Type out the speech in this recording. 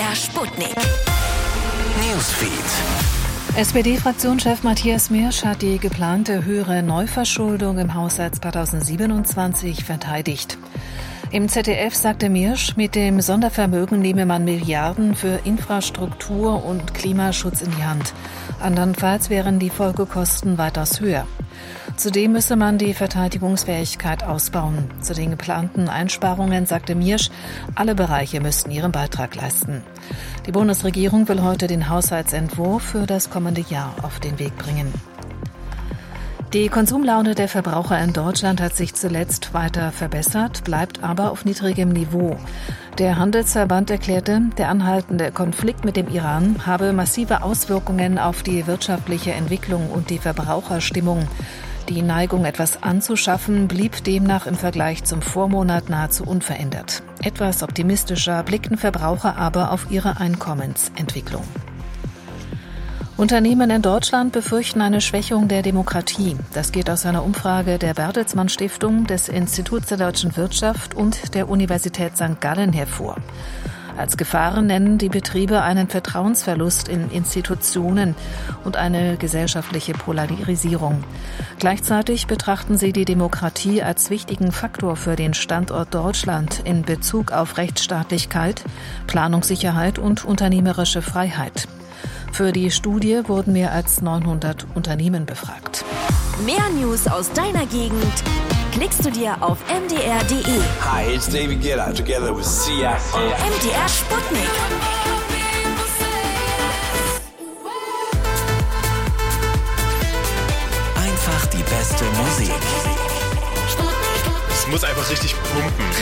MDR Sputnik. Newsfeed. SPD-Fraktionschef Matthias Miersch hat die geplante höhere Neuverschuldung im Haushalt 2027 verteidigt. Im ZDF sagte Miersch, mit dem Sondervermögen nehme man Milliarden für Infrastruktur und Klimaschutz in die Hand. Andernfalls wären die Folgekosten weitaus höher. Zudem müsse man die Verteidigungsfähigkeit ausbauen. Zu den geplanten Einsparungen sagte Miersch, alle Bereiche müssten ihren Beitrag leisten. Die Bundesregierung will heute den Haushaltsentwurf für das kommende Jahr auf den Weg bringen. Die Konsumlaune der Verbraucher in Deutschland hat sich zuletzt weiter verbessert, bleibt aber auf niedrigem Niveau. Der Handelsverband erklärte, der anhaltende Konflikt mit dem Iran habe massive Auswirkungen auf die wirtschaftliche Entwicklung und die Verbraucherstimmung. Die Neigung, etwas anzuschaffen, blieb demnach im Vergleich zum Vormonat nahezu unverändert. Etwas optimistischer blickten Verbraucher aber auf ihre Einkommensentwicklung. Unternehmen in Deutschland befürchten eine Schwächung der Demokratie. Das geht aus einer Umfrage der Bertelsmann Stiftung, des Instituts der deutschen Wirtschaft und der Universität St. Gallen hervor. Als Gefahren nennen die Betriebe einen Vertrauensverlust in Institutionen und eine gesellschaftliche Polarisierung. Gleichzeitig betrachten sie die Demokratie als wichtigen Faktor für den Standort Deutschland in Bezug auf Rechtsstaatlichkeit, Planungssicherheit und unternehmerische Freiheit. Für die Studie wurden mehr als 900 Unternehmen befragt. Mehr News aus deiner Gegend klickst du dir auf mdr.de. Hi, it's David Guetta together with Sia. MDR Sputnik. Einfach die beste Musik. Es muss einfach richtig pumpen.